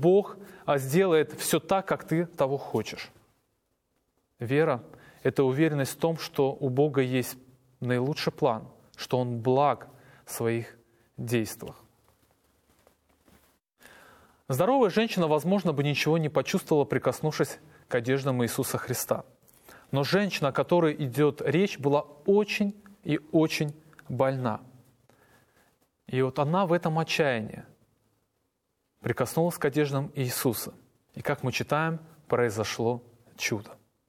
Бог сделает все так, как ты того хочешь. Вера — это уверенность в том, что у Бога есть наилучший план, что Он благ в своих действиях. Здоровая женщина, возможно, бы ничего не почувствовала, прикоснувшись к одеждам Иисуса Христа. Но женщина, о которой идет речь, была очень и очень больна. И вот она в этом отчаянии прикоснулась к одеждам Иисуса. И, как мы читаем, произошло чудо.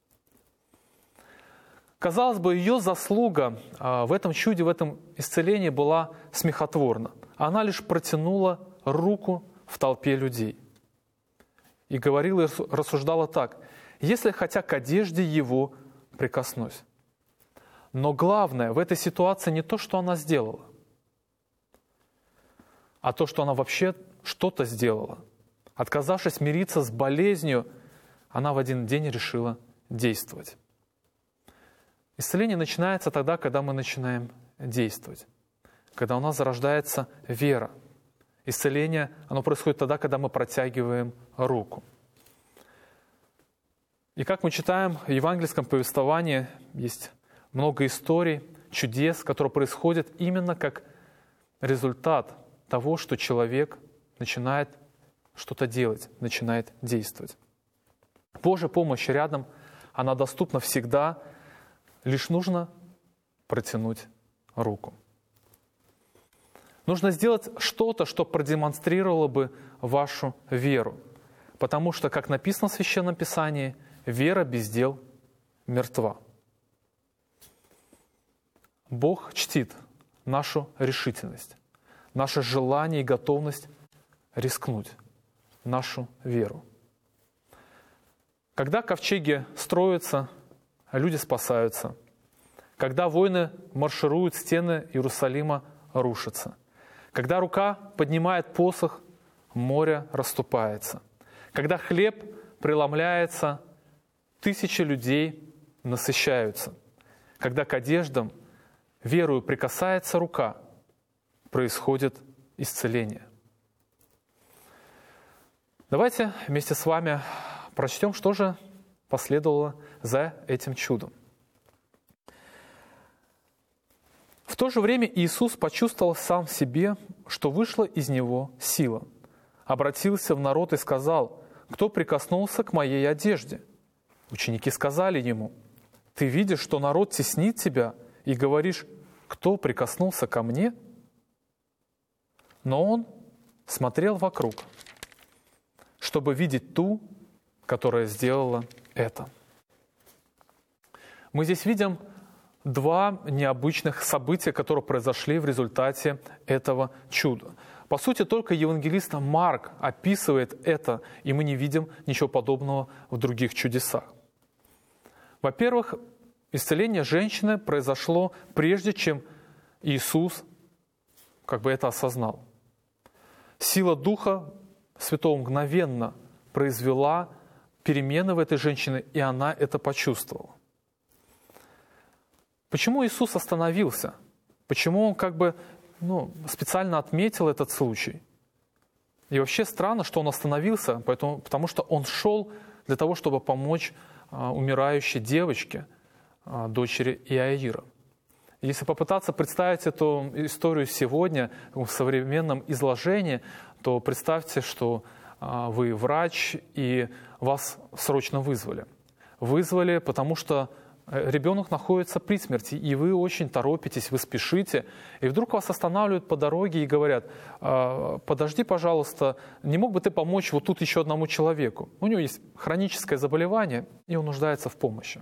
Казалось бы, ее заслуга в этом чуде, в этом исцелении была смехотворна. Она лишь протянула руку в толпе людей и говорила и рассуждала так: «Если хотя к одежде его прикоснусь». Но главное в этой ситуации не то, что она сделала, а то, что она вообще что-то сделала. Отказавшись мириться с болезнью, она в один день решила действовать. Исцеление начинается тогда, когда мы начинаем действовать, когда у нас зарождается вера. Исцеление, оно происходит тогда, когда мы протягиваем руку. И как мы читаем в евангельском повествовании, есть много историй, чудес, которые происходят именно как результат того, что человек начинает что-то делать, начинает действовать. Божья помощь рядом, она доступна всегда, лишь нужно протянуть руку. Нужно сделать что-то, что продемонстрировало бы вашу веру. Потому что, как написано в Священном Писании, вера без дел мертва. Бог чтит нашу решительность, наше желание и готовность рискнуть, нашу веру. Когда ковчеги строятся, люди спасаются. Когда войны маршируют, стены Иерусалима рушатся. Когда рука поднимает посох, море расступается. Когда хлеб преломляется, тысячи людей насыщаются. Когда к одеждам верою прикасается рука, происходит исцеление. Давайте вместе с вами прочтем, что же последовало за этим чудом. В то же время Иисус почувствовал сам в себе, что вышла из Него сила. Обратился в народ и сказал: «Кто прикоснулся к моей одежде?» Ученики сказали Ему: «Ты видишь, что народ теснит Тебя, и говоришь: кто прикоснулся ко мне?» Но Он смотрел вокруг, чтобы видеть ту, которая сделала это. Мы здесь видим два необычных события, которые произошли в результате этого чуда. По сути, только евангелист Марк описывает это, и мы не видим ничего подобного в других чудесах. Во-первых, исцеление женщины произошло прежде, чем Иисус это осознал. Сила Духа Святого мгновенно произвела перемены в этой женщине, и она это почувствовала. Почему Иисус остановился? Почему Он специально отметил этот случай? И вообще странно, что Он остановился, потому что Он шел для того, чтобы помочь умирающей девочке, дочери Иаира. Если попытаться представить эту историю сегодня в современном изложении, то представьте, что вы врач, и вас срочно вызвали. Вызвали, потому что ребенок находится при смерти, и вы очень торопитесь, вы спешите, и вдруг вас останавливают по дороге и говорят: подожди, пожалуйста, не мог бы ты помочь вот тут еще одному человеку? У него есть хроническое заболевание, и он нуждается в помощи.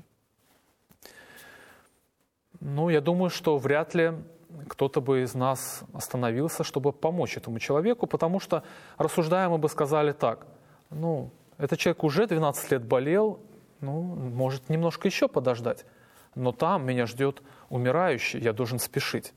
Я думаю, что вряд ли кто-то бы из нас остановился, чтобы помочь этому человеку, потому что, рассуждая, мы бы сказали так: этот человек уже 12 лет болел, может немножко еще подождать, но там меня ждет умирающий, я должен спешить.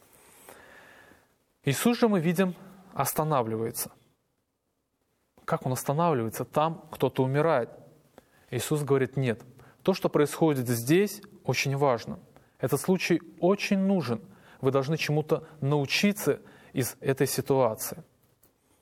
Иисус же, мы видим, останавливается. Как Он останавливается? Там кто-то умирает. Иисус говорит: нет, то, что происходит здесь, очень важно. Этот случай очень нужен. Вы должны чему-то научиться из этой ситуации.